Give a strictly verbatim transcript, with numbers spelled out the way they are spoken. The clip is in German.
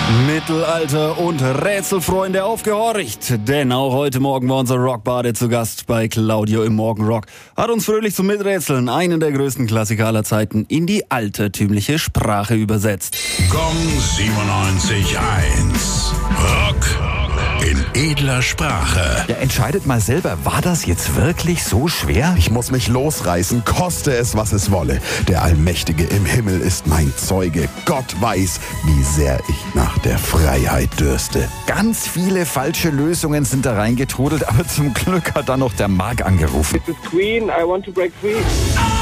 Mittelalter und Rätselfreunde aufgehorcht, denn auch heute Morgen war unser Rockbade zu Gast bei Claudio im Morgenrock. Hat uns fröhlich zum Miträtseln einen der größten Klassiker aller Zeiten in die altertümliche Sprache übersetzt. Gong siebenundneunzig Komma eins. Rock in edler Sprache. Ja, entscheidet mal selber, war das jetzt wirklich so schwer? Ich muss mich losreißen, koste es, was es wolle. Der Allmächtige im Himmel ist mein Zeuge. Gott weiß, wie sehr ich nach der Freiheit dürste. Ganz viele falsche Lösungen sind da reingetrudelt, aber zum Glück hat dann noch der Marc angerufen. This is Queen, I want to break free.